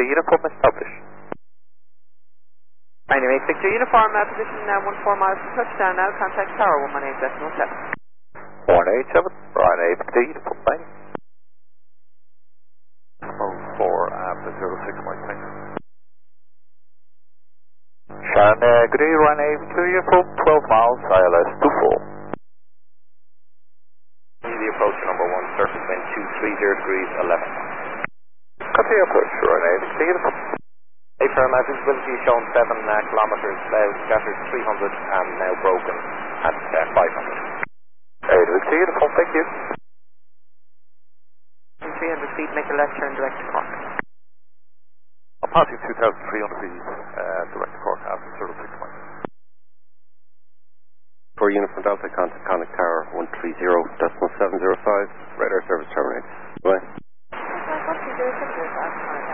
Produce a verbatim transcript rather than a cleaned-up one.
Victor Uniform established. Anyway, Victor Uniform, uh, position uh, one four miles from touchdown now, contact tower one one eight decimal seven. one eight seven, Ryanair Victor Uniform, bye. oh four after zero six Mike, thanks. Shannon, uh, good day, Ryanair Victor Uniform, twelve miles, I L S two four. Easy approach number one, surface wind two three zero degrees, eleven. Continue approach, Ryanair Victor Uniform. A firm, uh, visibility shown seven uh, kilometers, loud scattered three hundred and now broken at uh, five hundred. Hey, Victor Uniform, thank you. three hundred feet, make a left turn direct to Cork. I'm passing two thousand three hundred feet, uh, direct to Cork after zero six Mike. For Uniform Delta, contact Conic Tower one three zero decimal seven zero five, radar service terminated. Bye. What's the